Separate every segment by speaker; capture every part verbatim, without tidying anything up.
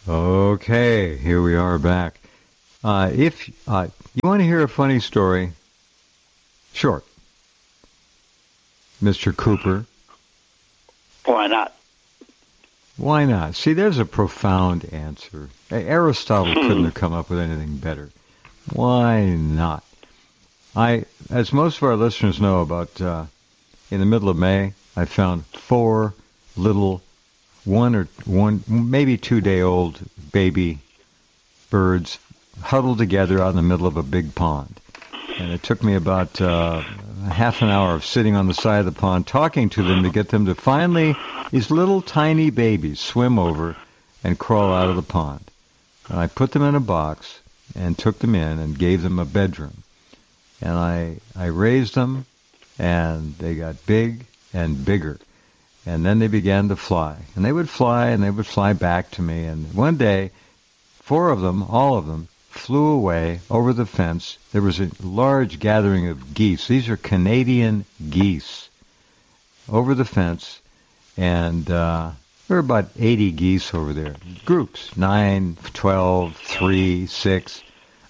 Speaker 1: Okay, here we are back. Uh, if uh, you want to hear a funny story, short, Mister Cooper.
Speaker 2: Why not?
Speaker 1: Why not? See, there's a profound answer. Aristotle
Speaker 2: Hmm.
Speaker 1: couldn't have come up with anything better. Why not? I, as most of our listeners know, about uh, in the middle of May, I found four little one or one, maybe two-day-old baby birds huddled together out in the middle of a big pond. And it took me about uh, half an hour of sitting on the side of the pond talking to them to get them to finally, these little tiny babies, swim over and crawl out of the pond. And I put them in a box and took them in and gave them a bedroom. And I I raised them, and they got big and bigger. And then they began to fly. And they would fly, and they would fly back to me. And one day, four of them, all of them, flew away over the fence. There was a large gathering of geese. These are Canadian geese over the fence. And uh, there were about eighty geese over there. Groups, nine, twelve, three, six.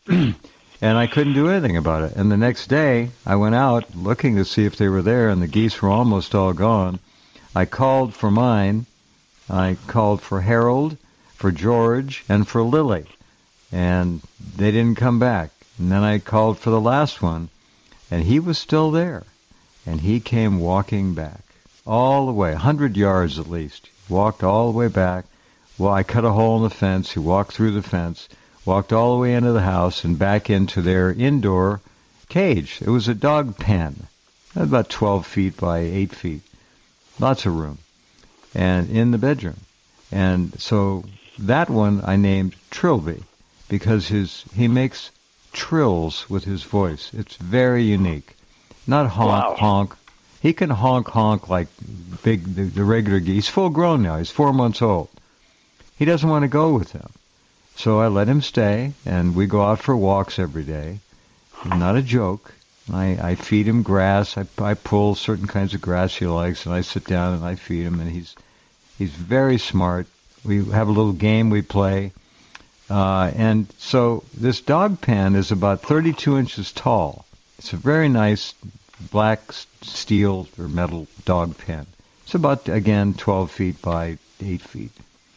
Speaker 1: And I couldn't do anything about it. And the next day, I went out looking to see if they were there, and the geese were almost all gone. I called for mine. I called for Harold, for George, and for Lily. And they didn't come back. And then I called for the last one, and he was still there. And he came walking back, all the way, a hundred yards at least. He walked all the way back. Well, I cut a hole in the fence. He walked through the fence, walked all the way into the house and back into their indoor cage. It was a dog pen, about twelve feet by eight feet. Lots of room. And in the bedroom. And so that one I named Trilby, because his he makes trills with his voice. It's very unique. Not honk,
Speaker 2: Wow.
Speaker 1: honk. He can honk, honk like big the, the regular geese. He's full grown now. He's four months old. He doesn't want to go with them. So I let him stay, and we go out for walks every day. Not a joke. I, I feed him grass. I, I pull certain kinds of grass he likes, and I sit down and I feed him, and he's he's very smart. We have a little game we play. Uh, and so this dog pen is about thirty-two inches tall. It's a very nice black steel or metal dog pen. It's about, again, twelve feet by eight feet.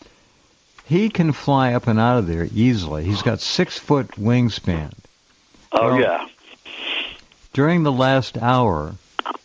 Speaker 1: He can fly up and out of there easily. He's got six-foot wingspan.
Speaker 2: Oh,
Speaker 1: Well,
Speaker 2: yeah.
Speaker 1: During the last hour,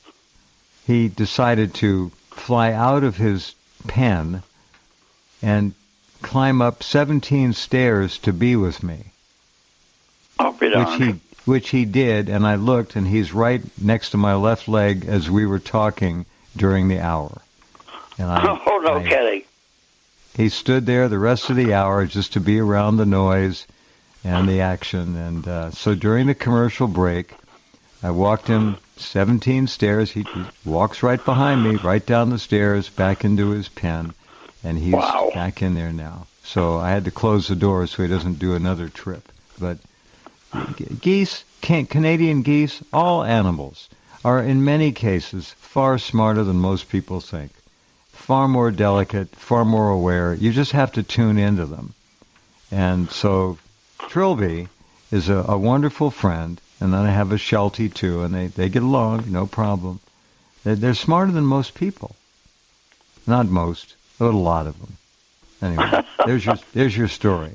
Speaker 1: he decided to fly out of his pen and climb up seventeen stairs to be with me,
Speaker 2: I'll be
Speaker 1: which
Speaker 2: darned.
Speaker 1: he which he did, and I looked, and he's right next to my left leg as we were talking during the hour. And I,
Speaker 2: Oh, no
Speaker 1: I-
Speaker 2: kidding.
Speaker 1: he stood there the rest of the hour just to be around the noise and the action. And uh, so during the commercial break, I walked him seventeen stairs. He, he walks right behind me, right down the stairs, back into his pen, and he's
Speaker 2: Wow.
Speaker 1: back in there now. So I had to close the door so he doesn't do another trip. But g- geese, can, Canadian geese, all animals, are in many cases far smarter than most people think. Far more delicate, far more aware. You just have to tune into them. And so Trilby is a, a wonderful friend, and then I have a Sheltie too, and they, they get along, no problem. They're, they're smarter than most people. Not most, but a lot of them. Anyway, there's your there's your story.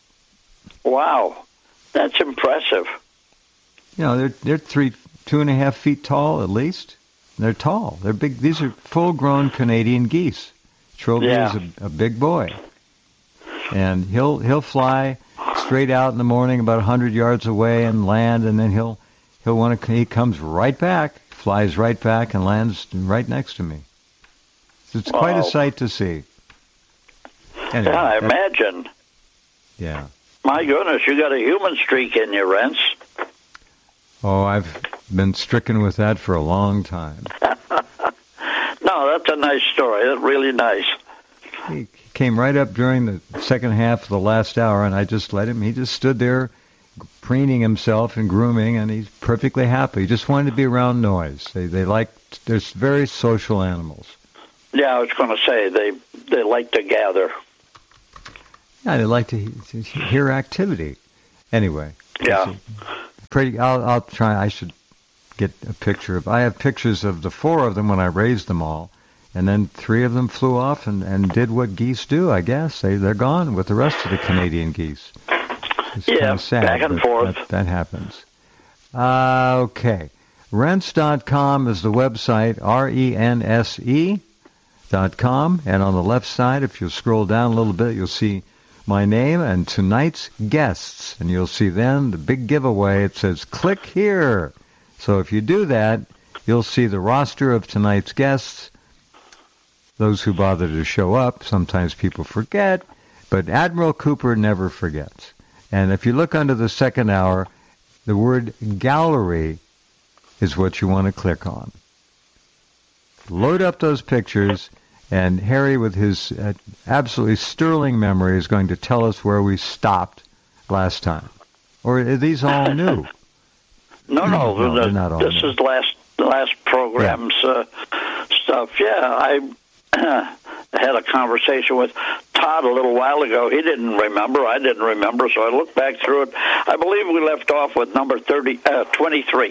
Speaker 2: Wow. That's impressive.
Speaker 1: You know, they're they're three two and a half feet tall at least. They're tall. They're big. These are full-grown Canadian geese. Trilby
Speaker 2: Yeah.
Speaker 1: is a, a big boy, and he'll he'll fly straight out in the morning about a hundred yards away and land, and then he'll he'll want to. He comes right back, flies right back, and lands right next to me. So it's quite a
Speaker 2: Wow.
Speaker 1: sight to see. Anyway,
Speaker 2: Yeah, I
Speaker 1: that-
Speaker 2: imagine.
Speaker 1: yeah.
Speaker 2: My goodness, you got a human streak in you, Rents.
Speaker 1: Oh, I've been stricken with that for a long time.
Speaker 2: No, that's a nice story. That's really nice.
Speaker 1: He came right up during the second half of the last hour, and I just let him. He just stood there preening himself and grooming, and he's perfectly happy. He just wanted to be around noise. They they like, they're very social animals.
Speaker 2: Yeah, I was going to say, they, they like to gather.
Speaker 1: Yeah, they like to, to hear activity. Anyway.
Speaker 2: Yeah.
Speaker 1: Pretty. I'll, I'll try. I should get a picture of. I have pictures of the four of them when I raised them all, and then three of them flew off and, and did what geese do. I guess they they're gone with the rest of the Canadian geese. It's
Speaker 2: yeah,
Speaker 1: kind of sad,
Speaker 2: back and forth.
Speaker 1: That, that happens. Uh, okay. Rense dot com is the website. R E N S E dot com, and on the left side, if you scroll down a little bit, you'll see my name and tonight's guests, and you'll see then the big giveaway. It says click here. So if you do that, you'll see the roster of tonight's guests, those who bother to show up. Sometimes people forget, but Admiral Cooper never forgets. And if you look under the second hour, the word gallery is what you want to click on. Load up those pictures. And Harry, with his uh, absolutely sterling memory, is going to tell us where we stopped last time. Or are these all new?
Speaker 2: no, no,
Speaker 1: no
Speaker 2: the,
Speaker 1: they're not all
Speaker 2: this
Speaker 1: new.
Speaker 2: is last last program's yeah. uh, stuff. Yeah, I had a conversation with Todd a little while ago. He didn't remember. I didn't remember, so I looked back through it. I believe we left off with number thirty, uh, twenty-three.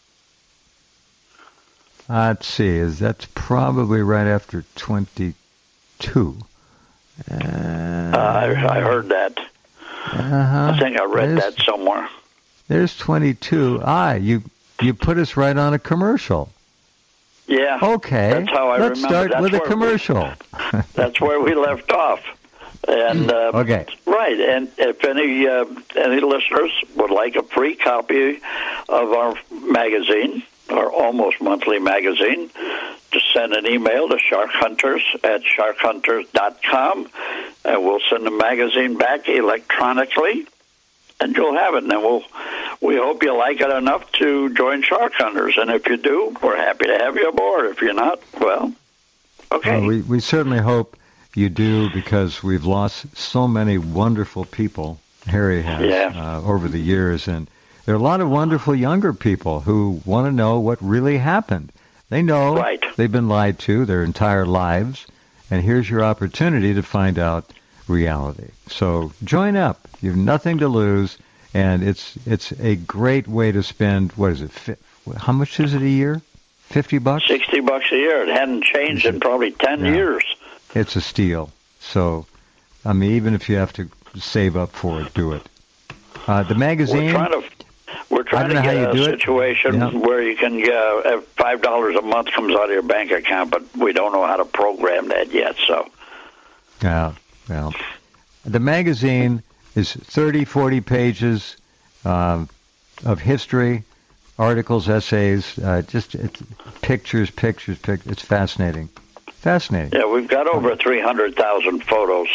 Speaker 1: Uh, let's see, is that's probably right after twenty-two. Uh,
Speaker 2: uh, I, I heard that.
Speaker 1: Uh-huh.
Speaker 2: I think I read
Speaker 1: there's,
Speaker 2: that somewhere.
Speaker 1: There's twenty-two. Ah, you you put us right on a commercial.
Speaker 2: Yeah.
Speaker 1: Okay.
Speaker 2: That's how I
Speaker 1: Let's
Speaker 2: remember.
Speaker 1: start
Speaker 2: that's
Speaker 1: with a commercial.
Speaker 2: We, that's where we left off. And uh,
Speaker 1: okay.
Speaker 2: Right. And if any uh, any listeners would like a free copy of our magazine, our almost monthly magazine, just send an email to shark hunters at shark hunters dot com, and we'll send the magazine back electronically, and you'll have it. And then we'll, we hope you like it enough to join Shark Hunters. And if you do, we're happy to have you aboard. If you're not, well, okay.
Speaker 1: Well, we, we certainly hope you do, because we've lost so many wonderful people, Harry has,
Speaker 2: yeah.
Speaker 1: uh, over the years, and there are a lot of wonderful younger people who want to know what really happened. They know
Speaker 2: right.
Speaker 1: they've been lied to their entire lives, and here's your opportunity to find out reality. So join up. You have nothing to lose, and it's it's a great way to spend, what is it, fi- how much is it a year? fifty bucks?
Speaker 2: sixty bucks a year. It hadn't changed in probably ten
Speaker 1: yeah.
Speaker 2: years.
Speaker 1: It's a steal. So, I mean, even if you have to save up for it, do it. Uh, the magazine...
Speaker 2: We're trying to... We're trying to get a situation yeah. where you can uh, five dollars a month comes out of your bank account, but we don't know how to program that yet. So,
Speaker 1: yeah, well, the magazine is thirty, forty pages uh, of history, articles, essays, uh, just it's pictures, pictures, pictures. It's fascinating, fascinating.
Speaker 2: Yeah, we've got over three hundred thousand photos.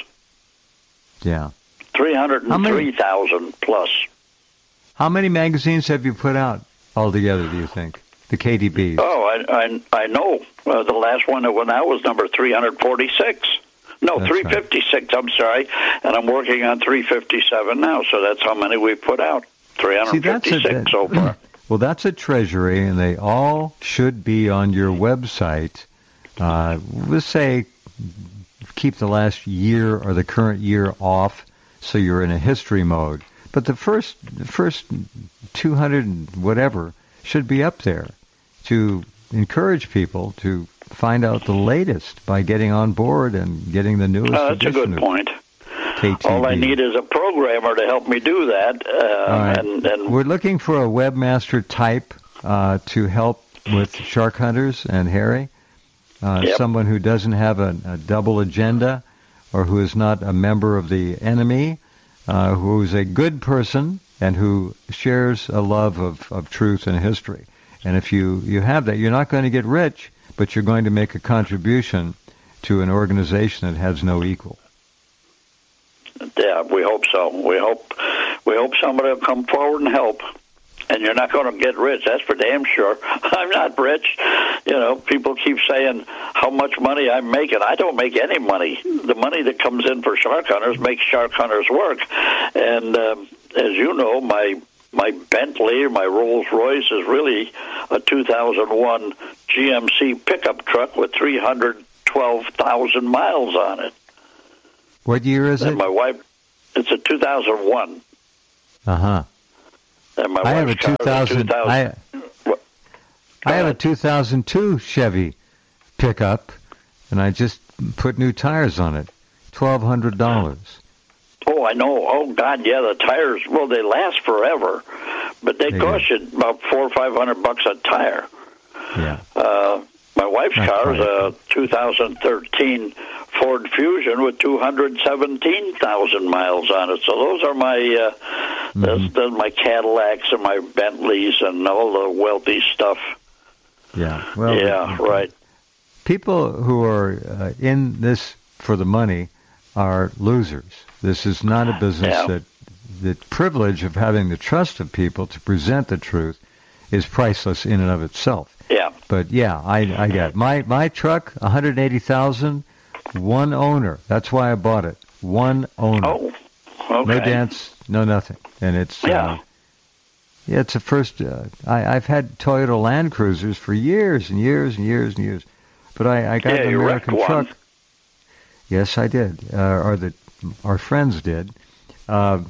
Speaker 1: Yeah,
Speaker 2: three hundred and three thousand plus.
Speaker 1: How many magazines have you put out altogether, do you think? The K D Bs.
Speaker 2: Oh, I I, I know. Uh, the last one that went out was number three forty-six. No,
Speaker 1: that's
Speaker 2: three fifty-six, right. I'm sorry. And I'm working on three fifty-seven now, so that's how many we've put out. three fifty-six See, a, so far.
Speaker 1: Well, that's a treasury, and they all should be on your website. Uh, let's say keep the last year or the current year off, so you're in a history mode. But the first, the first two hundred and whatever should be up there to encourage people to find out the latest by getting on board and getting the newest
Speaker 2: uh, that's
Speaker 1: edition
Speaker 2: a good point.
Speaker 1: K T B.
Speaker 2: All I need is a programmer to help me do that. Uh,
Speaker 1: right.
Speaker 2: and, and
Speaker 1: We're looking for a webmaster type uh, to help with Shark Hunters and Harry. Uh,
Speaker 2: yep.
Speaker 1: Someone who doesn't have a, a double agenda or who is not a member of the enemy. Uh, who's a good person and who shares a love of, of truth and history. And if you, you have that, you're not going to get rich, but you're going to make a contribution to an organization that has no equal.
Speaker 2: Yeah, we hope so. We hope we hope somebody will come forward and help. And you're not going to get rich, that's for damn sure. I'm not rich. You know, people keep saying how much money I'm making. I don't make any money. The money that comes in for Shark Hunters makes Shark Hunters work. And um, as you know, my my Bentley, my Rolls Royce is really a two thousand one G M C pickup truck with three hundred twelve thousand miles on it.
Speaker 1: What year is
Speaker 2: and
Speaker 1: it?
Speaker 2: My wife, It's a two thousand one.
Speaker 1: Uh huh.
Speaker 2: And my
Speaker 1: I have a
Speaker 2: wife's car
Speaker 1: two
Speaker 2: is
Speaker 1: thousand.
Speaker 2: two thousand.
Speaker 1: I,
Speaker 2: What?
Speaker 1: I have a
Speaker 2: ahead.
Speaker 1: two thousand two Chevy pickup, and I just put new tires on it. Twelve hundred dollars.
Speaker 2: Oh, I know. Oh, God, yeah, the tires, well, they last forever, but they,
Speaker 1: They
Speaker 2: cost
Speaker 1: do.
Speaker 2: you about four or five hundred bucks a tire.
Speaker 1: Yeah.
Speaker 2: Uh, my wife's
Speaker 1: Not
Speaker 2: car is
Speaker 1: quite.
Speaker 2: a two thousand thirteen Ford Fusion with two hundred seventeen thousand miles on it. So those are my uh,
Speaker 1: Mm-hmm.
Speaker 2: those, those are my Cadillacs and my Bentleys and all the wealthy stuff.
Speaker 1: Yeah. Well.
Speaker 2: yeah, right.
Speaker 1: People who are uh, in this for the money are losers. This is not a business
Speaker 2: Yeah.
Speaker 1: that the privilege of having the trust of people to present the truth is priceless in and of itself.
Speaker 2: Yeah.
Speaker 1: But yeah, I I got it. my my truck, one hundred eighty thousand, one owner. That's why I bought it. One owner.
Speaker 2: Oh, okay.
Speaker 1: No dance, no nothing, and it's
Speaker 2: Yeah.
Speaker 1: uh, yeah, it's a first. Uh, I I've had Toyota Land Cruisers for years and years and years and years, but I I got
Speaker 2: Yeah,
Speaker 1: an
Speaker 2: you wrecked
Speaker 1: American
Speaker 2: one.
Speaker 1: truck. Yes, I did, uh, or the our friends did. Uh,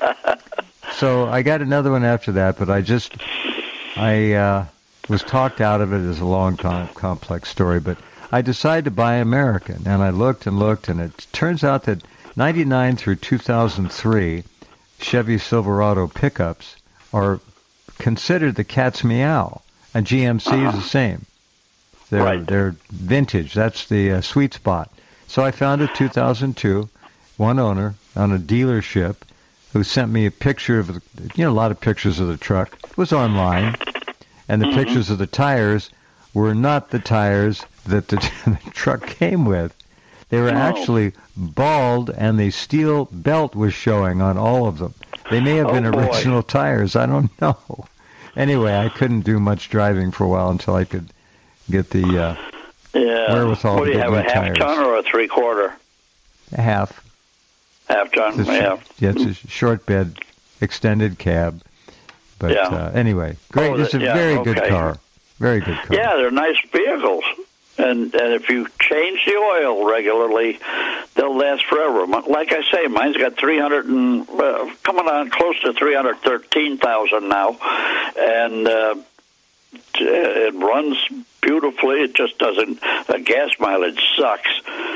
Speaker 1: so I got another one after that, but I just I uh, was talked out of it. As a long, com- complex story, but I decided to buy American, and I looked and looked, and it turns out that ninety-nine through two thousand three Chevy Silverado pickups are considered the cat's meow, and G M C
Speaker 2: Uh-huh.
Speaker 1: is the same. They're
Speaker 2: Right.
Speaker 1: they're vintage. That's the uh, sweet spot. So I found a two thousand two, one owner on a dealership, who sent me a picture of the, you know, a lot of pictures of the truck. It was online, and the
Speaker 2: Mhm.
Speaker 1: pictures of the tires were not the tires that the, the truck came with. They were
Speaker 2: No.
Speaker 1: actually bald, and the steel belt was showing on all of them. They may have
Speaker 2: Oh,
Speaker 1: been
Speaker 2: boy.
Speaker 1: original tires. I don't know. Anyway, I couldn't do much driving for a while until I could get the uh,
Speaker 2: Yeah.
Speaker 1: wherewithal
Speaker 2: What do
Speaker 1: to
Speaker 2: you
Speaker 1: get
Speaker 2: have, a
Speaker 1: new
Speaker 2: half
Speaker 1: tires.
Speaker 2: ton or a three quarter?
Speaker 1: half.
Speaker 2: Half ton,
Speaker 1: It's a,
Speaker 2: yeah.
Speaker 1: yeah, it's a short bed, extended cab. But
Speaker 2: Yeah.
Speaker 1: uh, anyway, great.
Speaker 2: Oh,
Speaker 1: it's a
Speaker 2: yeah,
Speaker 1: very good
Speaker 2: okay.
Speaker 1: car. Very good car.
Speaker 2: Yeah, they're nice vehicles. And and if you change the oil regularly, they'll last forever. My- Like I say, mine's got three hundred and uh, coming on close to three hundred thirteen thousand now, and uh, it runs beautifully. It just doesn't. The gas mileage sucks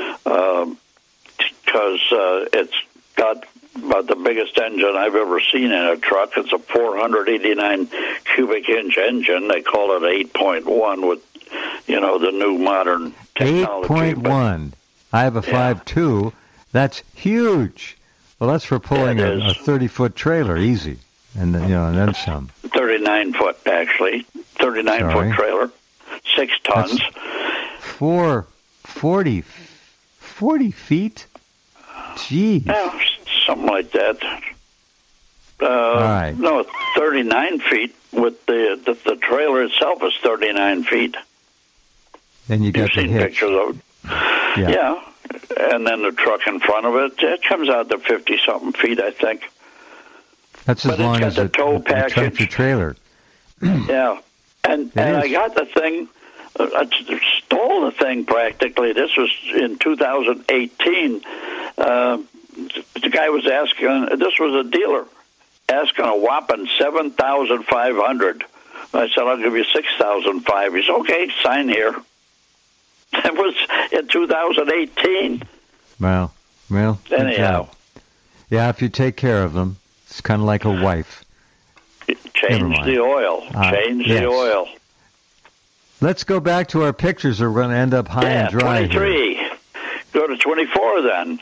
Speaker 2: because uh, it's got about the biggest engine I've ever seen in a truck. It's a four hundred eighty-nine cubic inch engine. They call it eight point one with, you know, the new modern
Speaker 1: Eight
Speaker 2: technology.
Speaker 1: point
Speaker 2: but-
Speaker 1: one. I have a
Speaker 2: Yeah.
Speaker 1: five two. That's huge. Well, that's for pulling
Speaker 2: Yeah,
Speaker 1: a,
Speaker 2: it
Speaker 1: a
Speaker 2: is.
Speaker 1: thirty foot trailer easy, and then, you know, and then some.
Speaker 2: thirty-nine foot, actually. thirty-nine
Speaker 1: Sorry.
Speaker 2: foot trailer. Six tons.
Speaker 1: Four, forty, forty feet. Jeez.
Speaker 2: Yeah, something like that. Uh,
Speaker 1: right.
Speaker 2: No, thirty-nine feet with the, the the trailer itself is thirty-nine feet.
Speaker 1: Then you
Speaker 2: You've
Speaker 1: got the
Speaker 2: seen
Speaker 1: hitch.
Speaker 2: pictures of it.
Speaker 1: Yeah.
Speaker 2: Yeah. And then the truck in front of it, it comes out to fifty-something feet, I think.
Speaker 1: That's as
Speaker 2: But it's
Speaker 1: long
Speaker 2: got
Speaker 1: as
Speaker 2: the
Speaker 1: it,
Speaker 2: tow
Speaker 1: the tractor
Speaker 2: package.
Speaker 1: trailer.
Speaker 2: Yeah. And
Speaker 1: It
Speaker 2: and I
Speaker 1: is.
Speaker 2: got the thing, uh, I t- stole the thing practically. This was in two thousand eighteen. Uh, the guy was asking, this was a dealer, asking a whopping seven thousand five hundred dollars. I said, I'll give you six thousand five dollars. He said, okay, sign here. It was in two thousand eighteen.
Speaker 1: Well, well. good
Speaker 2: Anyhow,
Speaker 1: job. Yeah, if you take care of them, it's kind of like a wife. Never
Speaker 2: change
Speaker 1: mind.
Speaker 2: the oil.
Speaker 1: Uh,
Speaker 2: change
Speaker 1: yes.
Speaker 2: the oil.
Speaker 1: Let's go back to our pictures, or we're going to end up high
Speaker 2: Yeah,
Speaker 1: and dry here.
Speaker 2: twenty-three. Go to twenty-four then.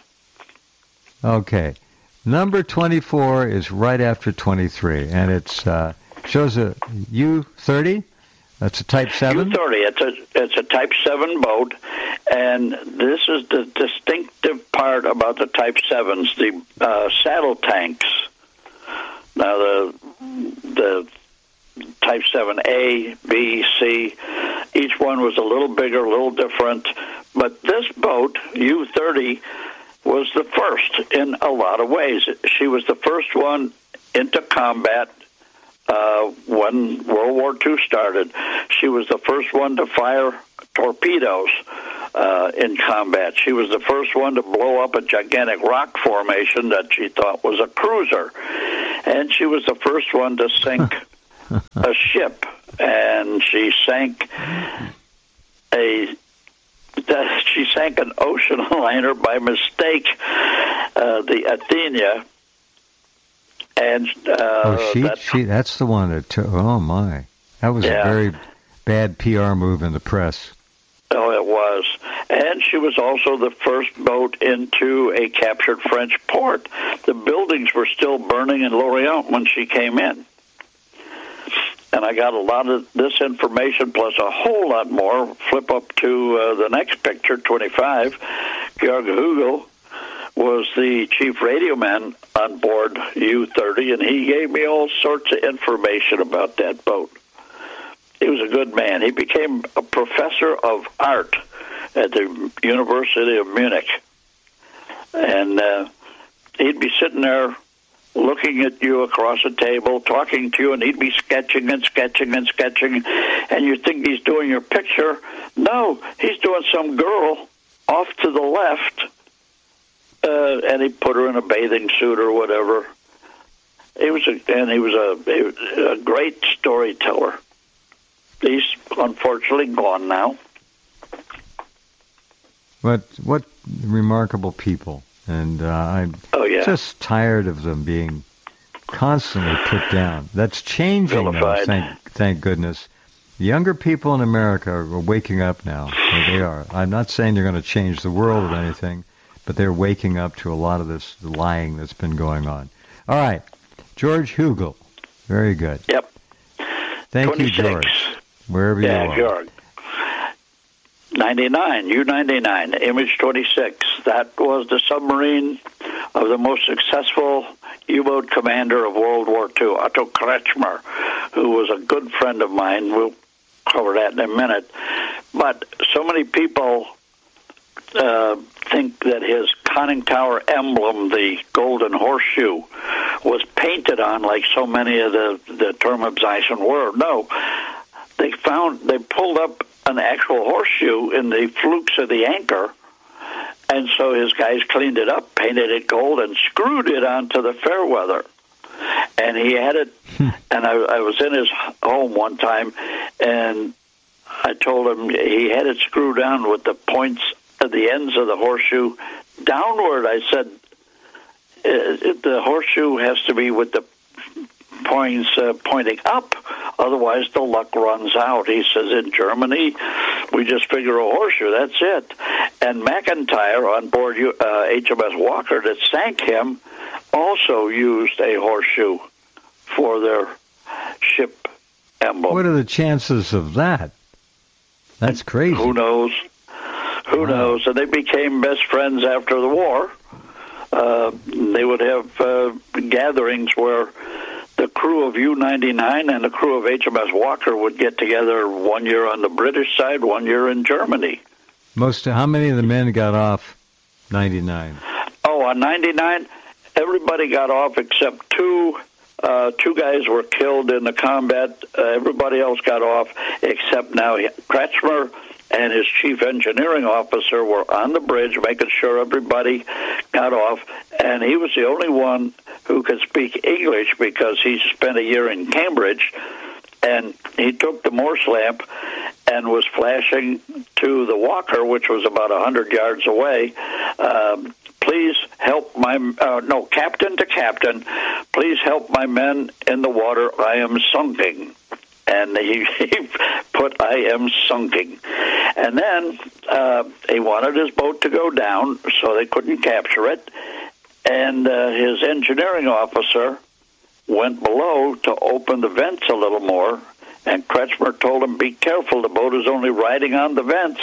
Speaker 1: Okay. Number twenty-four is right after twenty-three, and it's uh, shows a U thirty. That's a Type seven.
Speaker 2: U thirty. It's a it's a Type seven boat, and this is the distinctive part about the Type sevens: the uh, saddle tanks. Now the the Type seven A, B, C, each one was a little bigger, a little different, but this boat U thirty was the first in a lot of ways. She was the first one into combat. Uh, when World War Two started, she was the first one to fire torpedoes. Uh, uh, in combat. She was the first one to blow up a gigantic rock formation that she thought was a cruiser. And she was the first one to sink a ship. And she sank a... She sank an ocean liner by mistake, uh, the Athenia. And uh,
Speaker 1: oh, she,
Speaker 2: that,
Speaker 1: she, that's the one that took, oh my, that was yeah. a very bad P R move in the press.
Speaker 2: Oh, it was. And she was also the first boat into a captured French port. The buildings were still burning in Lorient when she came in. And I got a lot of this information plus a whole lot more. Flip up to uh, the next picture, twenty-five. Georg Hugel was the chief radio man on board U thirty, and he gave me all sorts of information about that boat. He was a good man. He became a professor of art at the University of Munich. And uh, he'd be sitting there looking at you across a table, talking to you, and he'd be sketching and sketching and sketching, and you think he's doing your picture. No, he's doing some girl off to the left, uh, and he put her in a bathing suit or whatever. He was, a, and he was a, a great storyteller. He's unfortunately gone now.
Speaker 1: But what remarkable people. And uh, I'm
Speaker 2: oh, yeah.
Speaker 1: just tired of them being constantly put down. That's changing, though, thank, thank goodness. The younger people in America are waking up now. They are. I'm not saying they're going to change the world or anything, but they're waking up to a lot of this lying that's been going on. All right. George Hugel. Very good.
Speaker 2: Yep.
Speaker 1: Thank you, George. Wherever
Speaker 2: yeah,
Speaker 1: you are.
Speaker 2: George. ninety-nine, U ninety-nine, Image twenty-six. That was the submarine of the most successful U-boat commander of World War Two, Otto Kretschmer, who was a good friend of mine. We'll cover that in a minute. But so many people uh, think that his conning tower emblem, the golden horseshoe, was painted on like so many of the, the Turmabseisen were. No, they found, they pulled up an actual horseshoe in the flukes of the anchor, and so his guys cleaned it up, painted it gold, and screwed it onto the Fairweather. And he had it, and I, I was in his home one time, and I told him he had it screwed down with the points at the ends of the horseshoe downward. I said, the horseshoe has to be with the points uh, pointing up, otherwise the luck runs out. He says, in Germany, we just figure a horseshoe, that's it. And McIntyre on board uh, H M S Walker that sank him also used a horseshoe for their ship emblem.
Speaker 1: What are the chances of that? That's crazy.
Speaker 2: Who knows? Who
Speaker 1: wow.
Speaker 2: knows? And they became best friends after the war. Uh, they would have uh, gatherings where the crew of U ninety-nine and the crew of H M S Walker would get together one year on the British side, one year in Germany.
Speaker 1: Most, how many of the men got off ninety-nine?
Speaker 2: Oh, on ninety-nine, everybody got off except two. Uh, two guys were killed in the combat. Uh, everybody else got off except now Kretschmer and his chief engineering officer were on the bridge making sure everybody got off, and he was the only one who could speak English because he spent a year in Cambridge, and he took the Morse lamp and was flashing to the Walker, which was about one hundred yards away, um, please help my, uh, no, captain to captain, please help my men in the water, I am sunking. And he, he put, I am sunking. And then uh, he wanted his boat to go down, so they couldn't capture it. And uh, his engineering officer went below to open the vents a little more, and Kretschmer told him, be careful, the boat is only riding on the vents.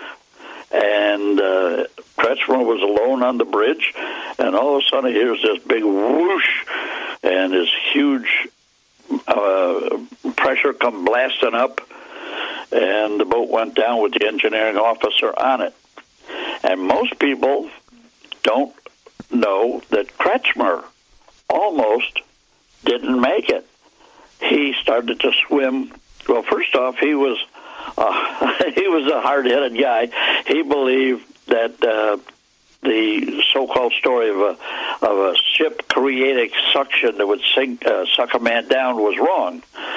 Speaker 2: And uh, Kretschmer was alone on the bridge, and all of a sudden he hears this big whoosh, and this huge uh, pressure come blasting up, and the boat went down with the engineering officer on it. And most people don't know that Kretschmer almost didn't make it. He started to swim. Well, first off, he was uh, he was a hard-headed guy. He believed that uh, the so-called story of a of a ship creating suction that would sink, uh, suck a man down was wrong.